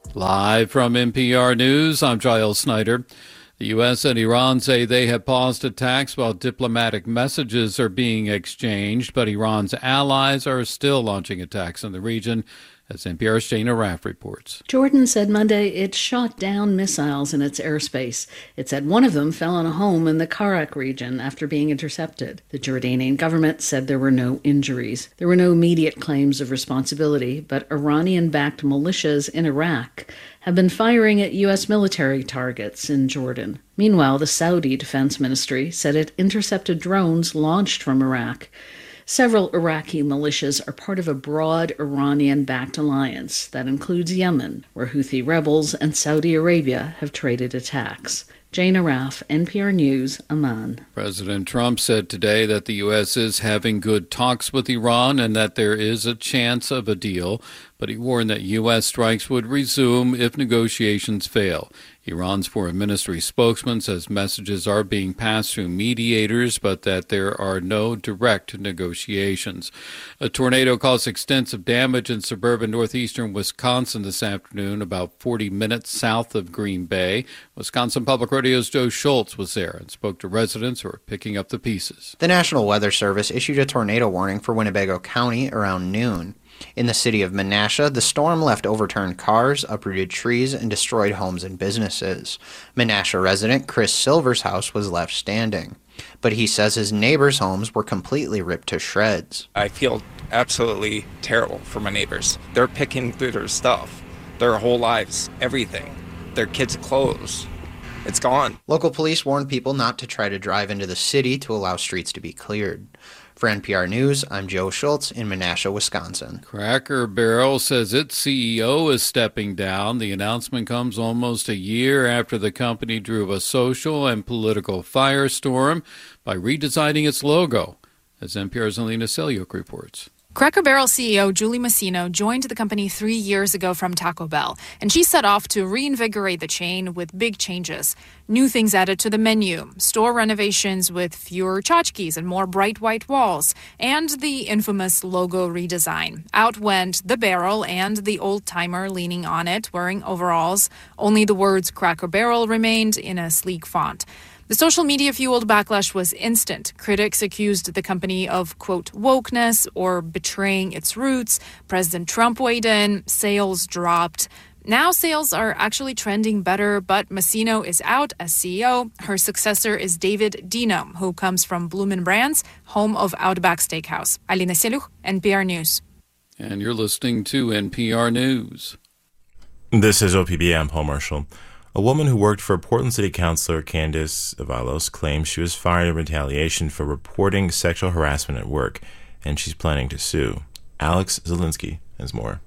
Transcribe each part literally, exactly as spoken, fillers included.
Live from N P R News, I'm Giles Snyder. The U S and Iran say they have paused attacks while diplomatic messages are being exchanged, but Iran's allies are still launching attacks in the region, as N P R's Jane Arraf reports. Jordan said Monday it shot down missiles in its airspace. It said one of them fell on a home in the Karak region after being intercepted. The Jordanian government said there were no injuries. There were no immediate claims of responsibility, but Iranian-backed militias in Iraq have been firing at U S military targets in Jordan. Meanwhile, the Saudi Defense Ministry said it intercepted drones launched from Iraq. Several Iraqi militias are part of a broad Iranian-backed alliance that includes Yemen, where Houthi rebels and Saudi Arabia have traded attacks. Jane Arraf, N P R News, Amman. President Trump said today that the U S is having good talks with Iran and that there is a chance of a deal, but he warned that U S strikes would resume if negotiations fail. Iran's foreign ministry spokesman says messages are being passed through mediators, but that there are no direct negotiations. A tornado caused extensive damage in suburban northeastern Wisconsin this afternoon, about forty minutes south of Green Bay. Wisconsin Public Radio's Joe Schultz was there and spoke to residents who are picking up the pieces. The National Weather Service issued a tornado warning for Winnebago County around noon. In the city of Menasha, the storm left overturned cars, uprooted trees, and destroyed homes and businesses. Menasha resident Chris Silver's house was left standing, but he says his neighbors' homes were completely ripped to shreds. I feel absolutely terrible for my neighbors. They're picking through their stuff, their whole lives, everything, their kids' clothes. It's gone. Local police warned people not to try to drive into the city to allow streets to be cleared. For N P R News, I'm Joe Schultz in Menasha, Wisconsin. Cracker Barrel says its C E O is stepping down. The announcement comes almost a year after the company drew a social and political firestorm by redesigning its logo, as N P R's Alina Selyuk reports. Cracker Barrel C E O Julie Masino joined the company three years ago from Taco Bell, and she set off to reinvigorate the chain with big changes. New things added to the menu, store renovations with fewer tchotchkes and more bright white walls, and the infamous logo redesign. Out went the barrel and the old-timer leaning on it, wearing overalls. Only the words Cracker Barrel remained in a sleek font. The social media-fueled backlash was instant. Critics accused the company of, quote, wokeness or betraying its roots. President Trump weighed in. Sales dropped. Now sales are actually trending better, but Masino is out as C E O. Her successor is David Dino, who comes from Bloomin' Brands, home of Outback Steakhouse. Alina Selyuk, N P R News. And you're listening to N P R News. This is O P B. I'm Paul Marshall. A woman who worked for Portland City Councilor Candace Avalos claims she was fired in retaliation for reporting sexual harassment at work, and she's planning to sue. Alex Zielinski has more.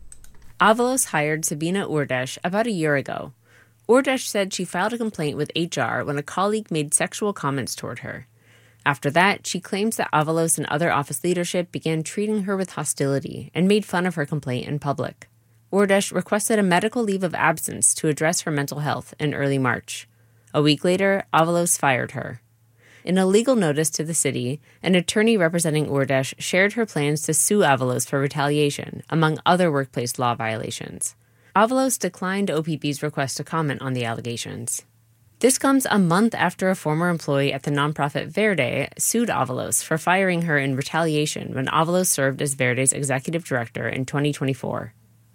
Avalos hired Sabina Urdesh about a year ago. Urdesh said she filed a complaint with H R when a colleague made sexual comments toward her. After that, she claims that Avalos and other office leadership began treating her with hostility and made fun of her complaint in public. Urdesh requested a medical leave of absence to address her mental health in early March. A week later, Avalos fired her. In a legal notice to the city, an attorney representing Urdesh shared her plans to sue Avalos for retaliation, among other workplace law violations. Avalos declined O P B's request to comment on the allegations. This comes a month after a former employee at the nonprofit Verde sued Avalos for firing her in retaliation when Avalos served as Verde's executive director in twenty twenty-four.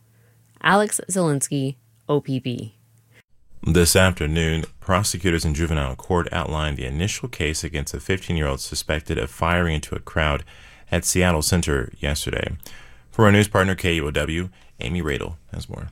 Alex Zielinski, O P B. This afternoon, prosecutors in juvenile court outlined the initial case against a fifteen-year-old suspected of firing into a crowd at Seattle Center yesterday. For our news partner K U O W, Amy Radel has more.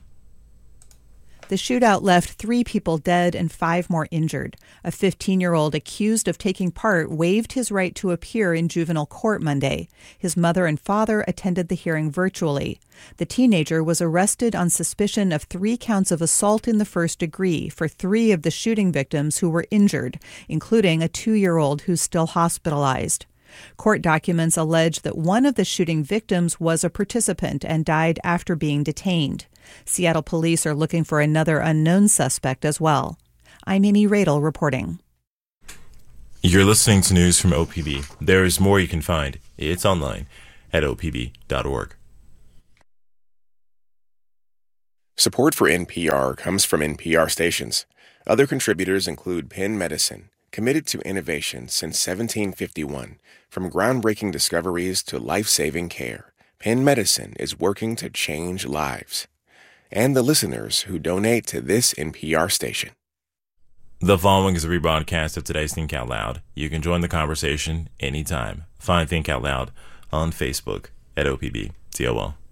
The shootout left three people dead and five more injured. A fifteen-year-old accused of taking part waived his right to appear in juvenile court Monday. His mother and father attended the hearing virtually. The teenager was arrested on suspicion of three counts of assault in the first degree for three of the shooting victims who were injured, including a two-year-old who's still hospitalized. Court documents allege that one of the shooting victims was a participant and died after being detained. Seattle police are looking for another unknown suspect as well. I'm Amy Radel reporting. You're listening to news from O P B. There is more you can find. It's online at O P B dot org. Support for N P R comes from N P R stations. Other contributors include Penn Medicine, committed to innovation since seventeen fifty-one. From groundbreaking discoveries to life-saving care, Penn Medicine is working to change lives. And the listeners who donate to this N P R station. The following is a rebroadcast of today's Think Out Loud. You can join the conversation anytime. Find Think Out Loud on Facebook at O P B T O L.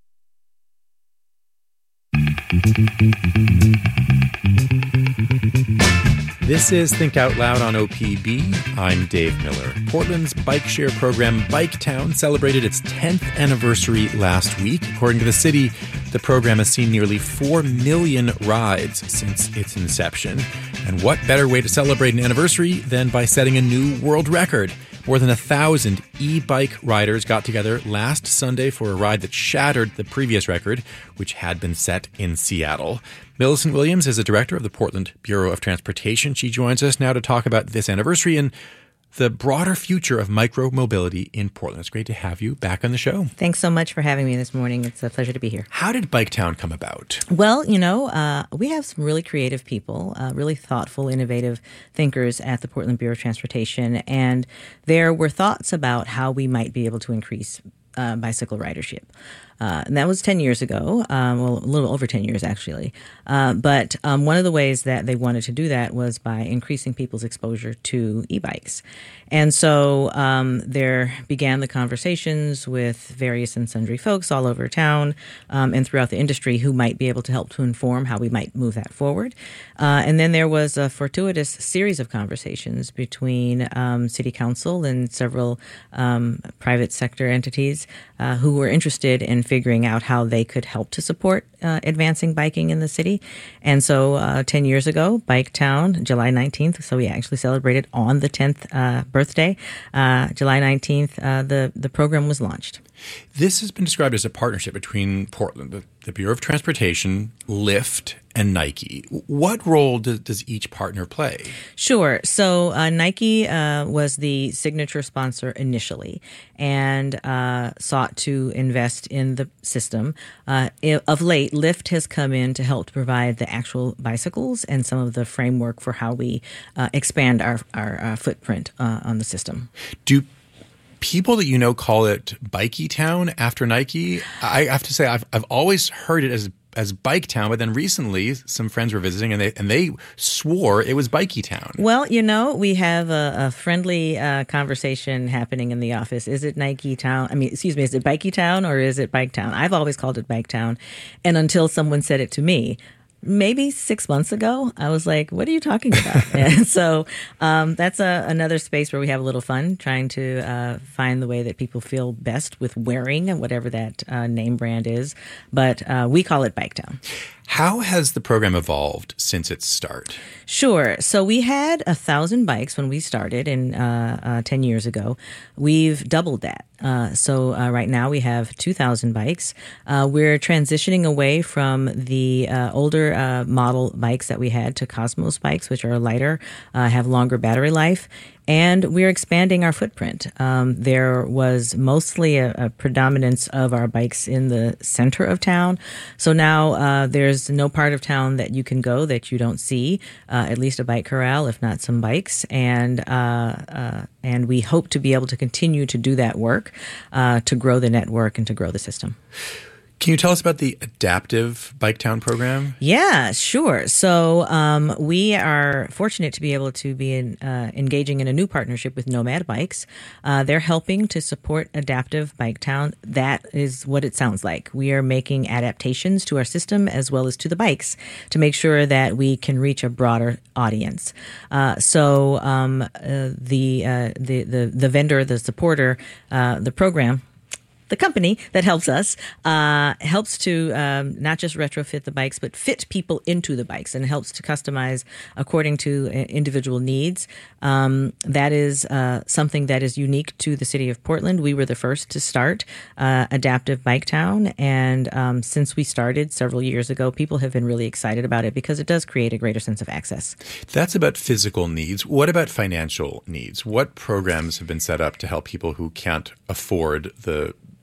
This is Think Out Loud on O P B. I'm Dave Miller. Portland's bike share program, Biketown, celebrated its tenth anniversary last week. According to the city, the program has seen nearly four million rides since its inception. And what better way to celebrate an anniversary than by setting a new world record? More than a thousand e-bike riders got together last Sunday for a ride that shattered the previous record, which had been set in Seattle. Millicent Williams is the director of the Portland Bureau of Transportation. She joins us now to talk about this anniversary and the broader future of micro-mobility in Portland. It's great to have you back on the show. Thanks so much for having me this morning. It's a pleasure to be here. How did Biketown come about? Well, you know, uh, we have some really creative people, uh, really thoughtful, innovative thinkers at the Portland Bureau of Transportation, and there were thoughts about how we might be able to increase uh, bicycle ridership. Uh, and that was ten years ago, um, well, a little over ten years, actually. Uh, but um, one of the ways that they wanted to do that was by increasing people's exposure to e-bikes. And so um, there began the conversations with various and sundry folks all over town um, and throughout the industry who might be able to help to inform how we might move that forward. Uh, and then there was a fortuitous series of conversations between um, City Council and several um, private sector entities uh, who were interested in figuring out how they could help to support uh, advancing biking in the city. And so uh, ten years ago, Biketown, July nineteenth, so we actually celebrated on the tenth uh, birthday, uh, July nineteenth, uh, the, the program was launched. This has been described as a partnership between Portland, the, the Bureau of Transportation, Lyft, and Nike. What role do, does each partner play? Sure. So uh, Nike uh, was the signature sponsor initially and uh, sought to invest in the system. Uh, of late, Lyft has come in to help to provide the actual bicycles and some of the framework for how we uh, expand our, our uh, footprint uh, on the system. Do people that you know call it Biketown after Nike? I have to say, I've I've always heard it as as Biketown, but then recently some friends were visiting and they and they swore it was Biketown. Well, you know, we have a, a friendly uh, conversation happening in the office. Is it Nike Town? I mean, excuse me, is it Biketown or is it Biketown? I've always called it Biketown, and until someone said it to me. Maybe six months ago, I was like, what are you talking about? And so um, that's a, another space where we have a little fun, trying to uh, find the way that people feel best with wearing whatever that uh, name brand is. But uh, we call it Biketown. How has the program evolved since its start? Sure. So we had a thousand bikes when we started in uh, uh, ten years ago. We've doubled that. Uh, so uh, right now we have two thousand bikes. Uh, we're transitioning away from the uh, older uh, model bikes that we had to Cosmos bikes, which are lighter, uh, have longer battery life. And we're expanding our footprint. Um, there was mostly a, a predominance of our bikes in the center of town. So now uh, there's no part of town that you can go that you don't see, uh, at least a bike corral, if not some bikes. And uh, uh, and we hope to be able to continue to do that work uh, to grow the network and to grow the system. Can you tell us about the Adaptive Biketown program? Yeah, sure. So um, we are fortunate to be able to be in, uh, engaging in a new partnership with Nomad Bikes. Uh, they're helping to support Adaptive Biketown. That is what it sounds like. We are making adaptations to our system as well as to the bikes to make sure that we can reach a broader audience. Uh, so um, uh, the, uh, the the the vendor, the supporter, uh, the program. The company that helps us uh, helps to um, not just retrofit the bikes, but fit people into the bikes and helps to customize according to individual needs. Um, that is uh, something that is unique to the city of Portland. We were the first to start uh, Adaptive Biketown, and um, since we started several years ago, people have been really excited about it because it does create a greater sense of access. That's about physical needs. What about financial needs? What programs have been set up to help people who can't afford the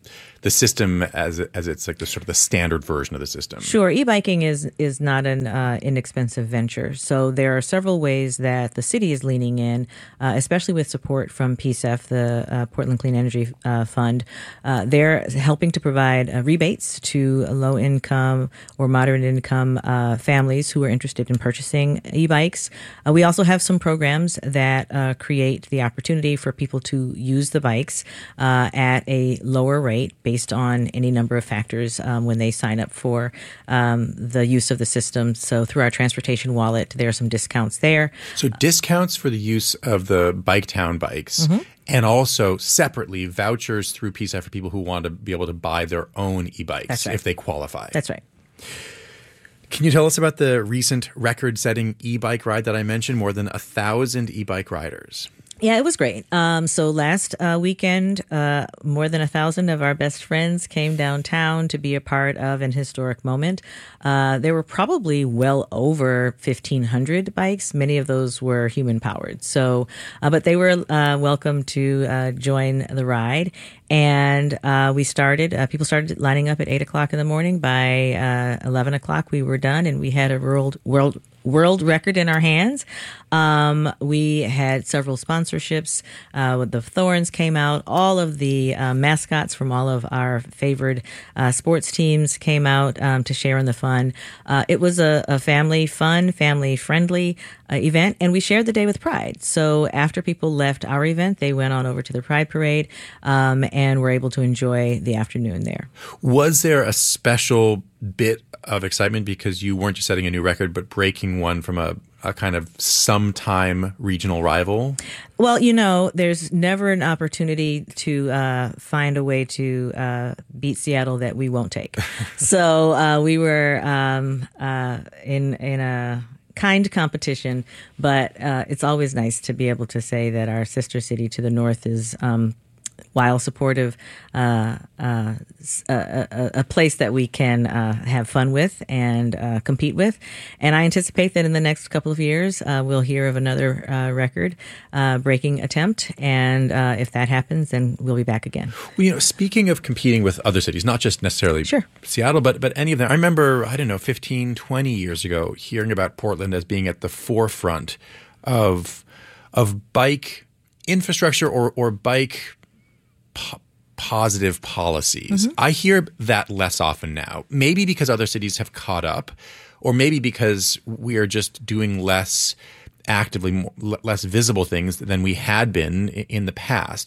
the system as as it's like the sort of the standard version of the system. Sure, e-biking is is not an uh, inexpensive venture. So there are several ways that the city is leaning in, uh, especially with support from P C E F, the uh, Portland Clean Energy uh, Fund. Uh, they're helping to provide uh, rebates to low income or moderate income uh, families who are interested in purchasing e-bikes. Uh, we also have some programs that uh, create the opportunity for people to use the bikes uh, at a lower rate based on any number of factors um, when they sign up for um, the use of the system. So through our transportation wallet, there are some discounts there. So discounts for the use of the Biketown bikes, mm-hmm. and also separately vouchers through P C E F for people who want to be able to buy their own e-bikes right. if they qualify. That's right. Can you tell us about the recent record-setting e-bike ride that I mentioned? More than a thousand e-bike riders. Yeah, it was great. Um, so last uh, weekend, uh, more than a thousand of our best friends came downtown to be a part of an historic moment. Uh, there were probably well over fifteen hundred bikes. Many of those were human-powered. So, uh, but they were uh, welcome to uh, join the ride. And uh, we started, uh, people started lining up at eight o'clock in the morning. By uh, eleven o'clock, we were done, and we had a world world world record in our hands. Um, we had several sponsorships. Uh, the Thorns came out. All of the uh, mascots from all of our favored uh, sports teams came out um, to share in the fun. Uh, it was a, a family fun, family friendly uh, event, and we shared the day with Pride. So after people left our event, they went on over to the Pride Parade um, and were able to enjoy the afternoon there. Was there a special bit of excitement because you weren't just setting a new record, but breaking one from a, a kind of sometime regional rival? Well, you know, there's never an opportunity to uh, find a way to uh, beat Seattle that we won't take. So uh, we were um, uh, in in a kind competition, but uh, it's always nice to be able to say that our sister city to the north is um, while supportive, uh, uh, a, a, a place that we can uh, have fun with and uh, compete with. And I anticipate that in the next couple of years, uh, we'll hear of another uh, record-breaking uh, attempt. And uh, if that happens, then we'll be back again. Well, you know, speaking of competing with other cities, not just necessarily sure. Seattle, but but any of them. I remember, I don't know, fifteen, twenty years ago, hearing about Portland as being at the forefront of of bike infrastructure or or bike Po- positive policies. Mm-hmm. I hear that less often now, maybe because other cities have caught up, or maybe because we are just doing less actively, more, less visible things than we had been in the past.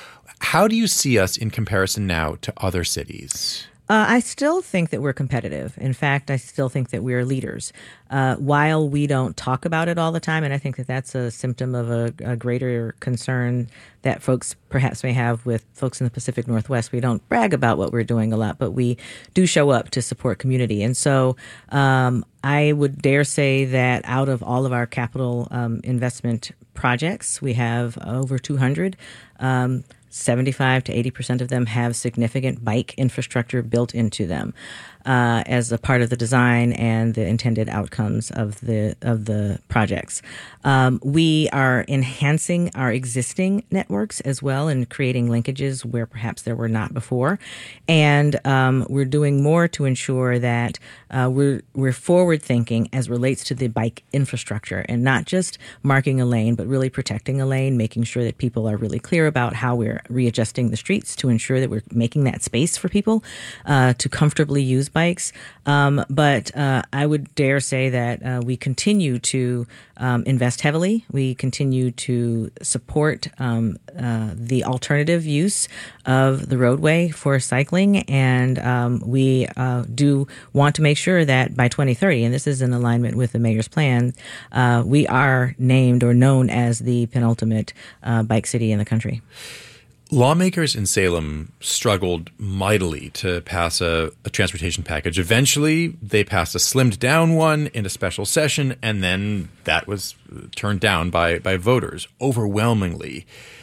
How do you see us in comparison now to other cities? Uh, I still think that we're competitive. In fact, I still think that we're leaders. Uh, while we don't talk about it all the time, and I think that that's a symptom of a, a greater concern that folks perhaps may have with folks in the Pacific Northwest. We don't brag about what we're doing a lot, but we do show up to support community. And so um, I would dare say that out of all of our capital um, investment projects, we have over two hundred. Um, seventy-five to eighty percent of them have significant bike infrastructure built into them uh, as a part of the design and the intended outcomes of the of the projects. Um, we are enhancing our existing networks as well and creating linkages where perhaps there were not before. And um, we're doing more to ensure that uh, we're we're forward thinking as relates to the bike infrastructure and not just marking a lane, but really protecting a lane, making sure that people are really clear about how we're readjusting the streets to ensure that we're making that space for people uh, to comfortably use bikes. Um, but uh, I would dare say that uh, we continue to um, invest heavily. We continue to support um, uh, the alternative use of the roadway for cycling. And um, we uh, do want to make sure that by twenty thirty, and this is in alignment with the mayor's plan, uh, we are named or known as the penultimate uh, bike city in the country. Lawmakers in Salem struggled mightily to pass a, a transportation package. Eventually, they passed a slimmed down one in a special session, and then that was turned down by, by voters overwhelmingly.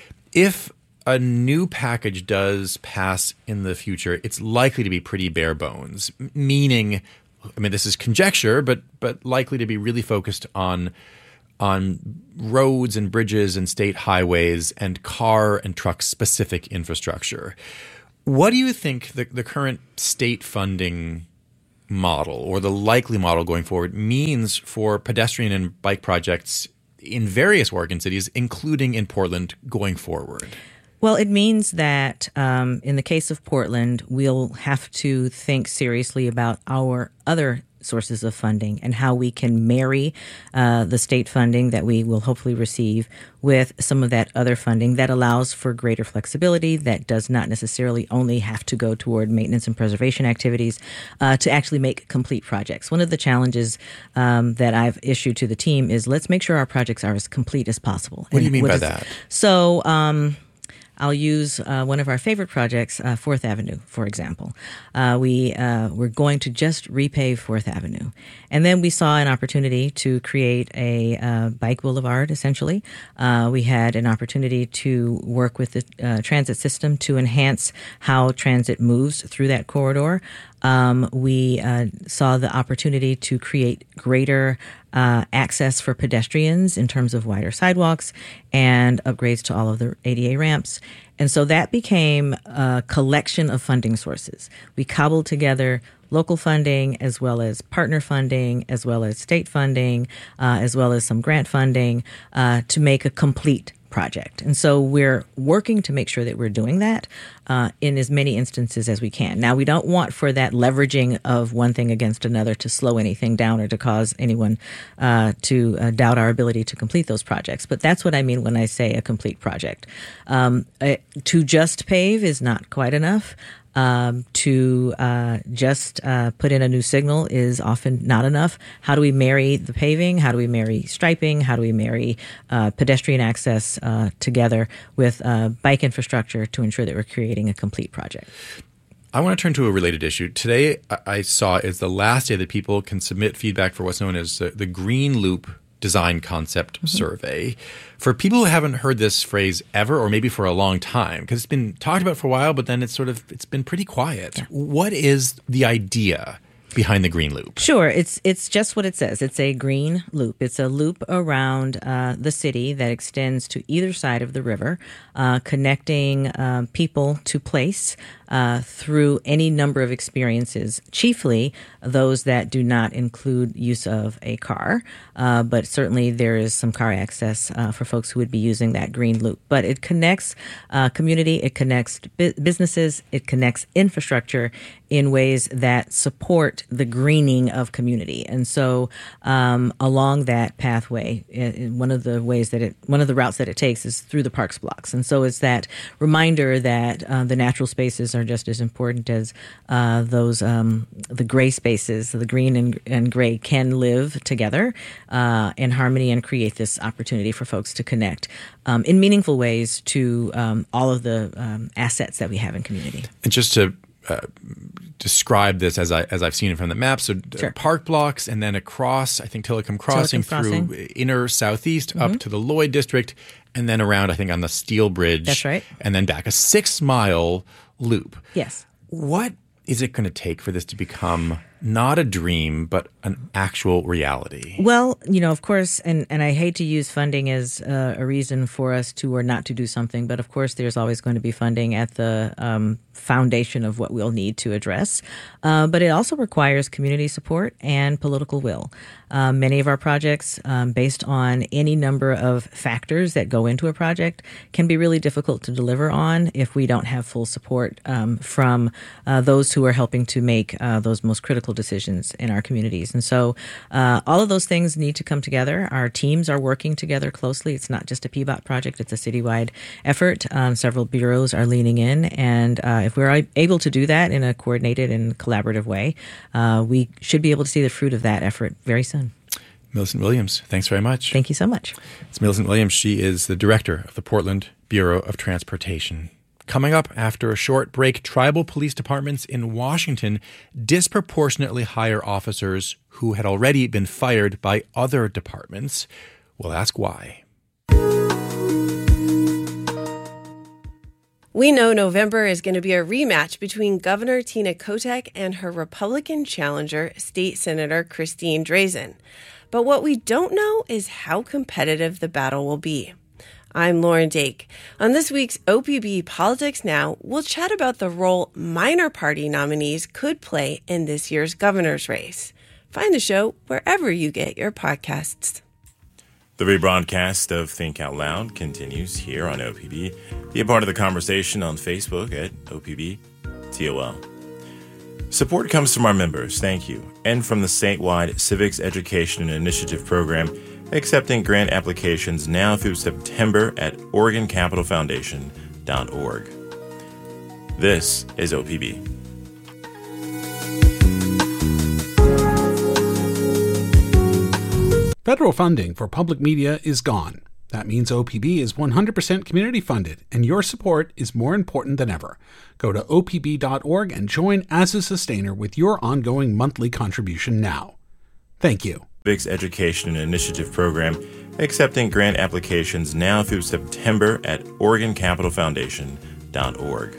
If a new package does pass in the future, it's likely to be pretty bare bones, meaning, I mean, this is conjecture, but but likely to be really focused on on roads and bridges and state highways and car and truck specific infrastructure. What do you think the, the current state funding model or the likely model going forward means for pedestrian and bike projects in various Oregon cities, including in Portland, going forward? Well, it means that um, in the case of Portland, we'll have to think seriously about our other sources of funding and how we can marry uh, the state funding that we will hopefully receive with some of that other funding that allows for greater flexibility, that does not necessarily only have to go toward maintenance and preservation activities, uh, to actually make complete projects. One of the challenges um, that I've issued to the team is let's make sure our projects are as complete as possible. What do you mean what by is, that? So, um, I'll use uh, one of our favorite projects, uh, Fourth Avenue, for example. Uh, we uh, we're going to just repave Fourth Avenue. And then we saw an opportunity to create a uh, bike boulevard, essentially. Uh, we had an opportunity to work with the uh, transit system to enhance how transit moves through that corridor. Um, we uh, saw the opportunity to create greater uh, access for pedestrians in terms of wider sidewalks and upgrades to all of the A D A ramps. And so that became a collection of funding sources. We cobbled together local funding as well as partner funding, as well as state funding, uh, as well as some grant funding uh, to make a complete project. And so we're working to make sure that we're doing that uh, in as many instances as we can. Now, we don't want for that leveraging of one thing against another to slow anything down or to cause anyone uh, to uh, doubt our ability to complete those projects. But that's what I mean when I say a complete project. Um, uh, to just pave is not quite enough. Um, to uh, just uh, put in a new signal is often not enough. How do we marry the paving? How do we marry striping? How do we marry uh, pedestrian access uh, together with uh, bike infrastructure to ensure that we're creating a complete project? I want to turn to a related issue. Today, I saw is the last day that people can submit feedback for what's known as the Green Loop Design Concept mm-hmm. Survey. For people who haven't heard this phrase ever, or maybe for a long time, because it's been talked about for a while, but then it's sort of it's been pretty quiet. Yeah. What is the idea behind the Green Loop? Sure. It's it's just what it says. It's a green loop. It's a loop around uh, the city that extends to either side of the river, uh, connecting uh, people to place uh, through any number of experiences, chiefly those that do not include use of a car. Uh, but certainly there is some car access uh, for folks who would be using that green loop. But it connects uh, community, it connects bu- businesses, it connects infrastructure in ways that support the greening of community. And so um, along that pathway, it, one of the ways that it, one of the routes that it takes is through the parks blocks. And so it's that reminder that uh, the natural spaces are just as important as uh, those, um, the gray spaces, the green and, and gray can live together uh, in harmony and create this opportunity for folks to connect um, in meaningful ways to um, all of the um, assets that we have in community. And just to Uh, describe this as I as I've seen it from the map. So sure. uh, park blocks, and then across, I think Tillicum Crossing, Tillicum Crossing. through inner southeast Mm-hmm. up to the Lloyd District, and then around, I think, on the Steel Bridge. That's right. And then back, a six mile loop. Yes. What is it going to take for this to become not a dream, but an actual reality? Well, you know, of course, and, and I hate to use funding as uh, a reason for us to or not to do something, but of course there's always going to be funding at the um, foundation of what we'll need to address. Uh, but it also requires community support and political will. Um, many of our projects, um, based on any number of factors that go into a project, can be really difficult to deliver on if we don't have full support um, from uh, those who are helping to make uh, those most critical decisions in our communities. And so uh, all of those things need to come together. Our teams are working together closely. It's not just a P B O T project. It's a citywide effort. Um, several bureaus are leaning in. And uh, if we're able to do that in a coordinated and collaborative way, uh, we should be able to see the fruit of that effort very soon. Millicent Williams, thanks very much. Thank you so much. It's Millicent Williams. She is the director of the Portland Bureau of Transportation. Coming up after a short break, tribal police departments in Washington disproportionately hire officers who had already been fired by other departments. We'll ask why. We know November is going to be a rematch between Governor Tina Kotek and her Republican challenger, State Senator Christine Drazan. But what we don't know is how competitive the battle will be. I'm Lauren Dake. On this week's O P B Politics Now, we'll chat about the role minor party nominees could play in this year's governor's race. Find the show wherever you get your podcasts. The rebroadcast of Think Out Loud continues here on O P B. Be a part of the conversation on Facebook at O P B T O L. Support comes from our members, thank you, and from the statewide Civics Education Initiative program, accepting grant applications now through September at Oregon Capital Foundation dot org. This is O P B. Federal funding for public media is gone. That means O P B is one hundred percent community funded, and your support is more important than ever. Go to O P B dot org and join as a sustainer with your ongoing monthly contribution now. Thank you. Civics Education Initiative program, accepting grant applications now through September at Oregon Capital Foundation dot org.